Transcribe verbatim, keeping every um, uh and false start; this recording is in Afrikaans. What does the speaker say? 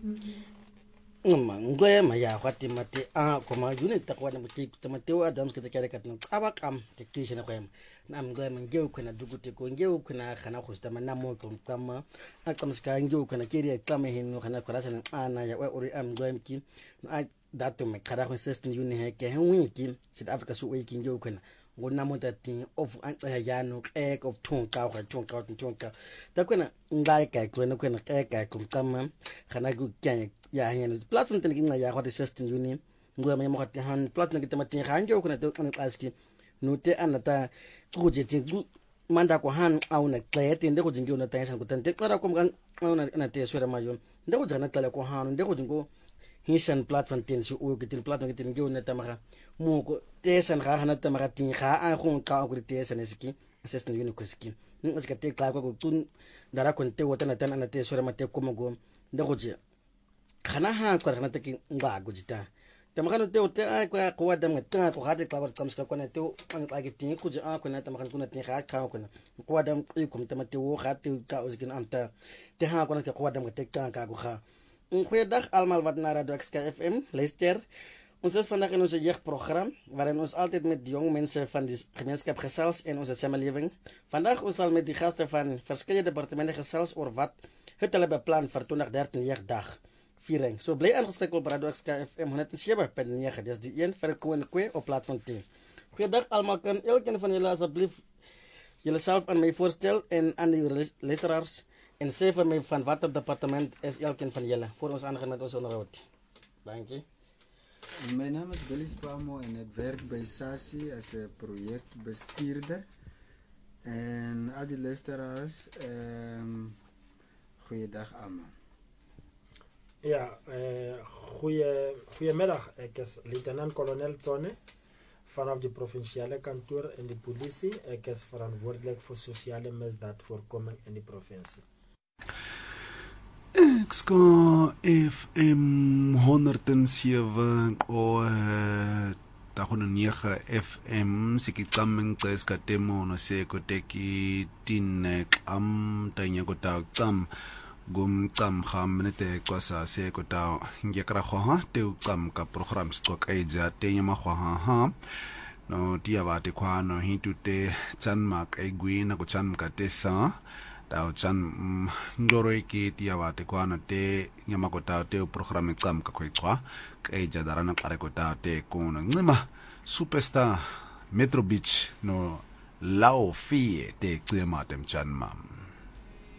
Ngwe maya kwati mate a koma unit takwa na mate tamate wa adams kita kare katna abakam technician kwem na mgwe mngeu kuna dugute ko ngeu kuna khana khusta manna mo ko kama akam ska ngeu kuna kiri klama hinu khana korasa na ana ya wa uri am ngwe mki a dato me kara ko system uni he ke hu ki South Africa su we ki ngeu kuna ngona mo tati of antsa ya yano ek of tunka kwa tunka tunka takuna ngai kai kwena kwena kai kai kama khana ku kyanya ya hanya platform tani kinga ya kwa system uni ngwe ma mo han platform kitama tin hanjo kuna to kan aski nute anata kuje tin manda ko han au na klete ndeko jingi una tayasan ko tante klara ko kan una na te swera mayon ndeko jana tala ko han ndeko jingo hisan platform tin su o kitin platform kitin ngi una tamaka mo ko tesan ga hana tamaka tin ga a ko ka ko tesan eski system uni ko ski ni aska te kla ko tun dara ko te wota na tan na te swera mate ko mo go ndeko je khana ha ko khana te nga gujita tamakano te te a ko ko wadam ngata ko hade klabar kamska ko na te an ka gitin ku je a ko na tamakano ko na te ha ka ko na ko wadam ko tamate wo ha te ka uskin amta te ha ko na ko wadam te ka ka ko ha un goeiedag allemaal wat naar Radio X K F M luister. Ons is vandaag in onze jeugdprogram waarin ons altijd met de jonge mensen van de gemeenschap gesels in onze samenleving. Vandaag ons zal met de gasten van verschillende departementen gesels over wat het hulle beplan vir twintig dertien jeugdag viering. So bly aangeskakel op Radio X K F M honderd zeven punt negen. Dis die een vir Koenkoe op platform T. Goeiedag allemaal, kan elkeen van julle asseblief julleself aan my voorstel en aan die luisteraars en sê vir my van watter departement is elkeen van julle voor ons aangaan met ons onderhoud. Dankie. My naam is Billy Spamo en ek werk by SASSI as 'n projekbestuurder. En al die luisteraars, ehm um, goeiedag almal. Ja, uh, goeie, goeiemiddag. Ek is luitenant-kolonel Tsone vanaf die provinsiale kantoor in die polisie. Ek is verantwoordelik vir sosiale misdaadvoorkoming in die provinsie. Ek ska F M honderd zeven o tahun nege F M sikicameng ceska temono seko teki tinek am tanya kota cam gum cam kham nete kwasa seko ta ngekra khoha te cam ka program stock eja tenya ma khoha ha no dia bate kwano hitute chanmak egwina ko chanka tesa tao chan ndoro ki dia bate kwana te nyama ko ta te program cam ka khoichwa eja darana kare ko ta te kono ngima superstar Metro Beach no lao fie te tsema tem chanma.